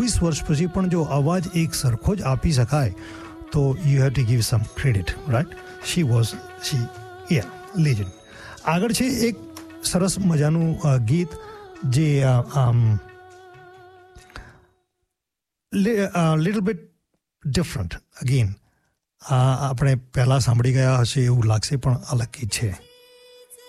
24 વર્ષ પછી પણ જો અવાજ એક સરખો જ આપી શકાય તો you have to give sum credit, right? Legend. આગળ છે એક સરસ મજાનું ગીત જે લિટલ બિટ ડિફરન્ટ. અગેન આપણે પહેલાં સાંભળી ગયા હશે એવું લાગશે, પણ અલગ ગીત છે.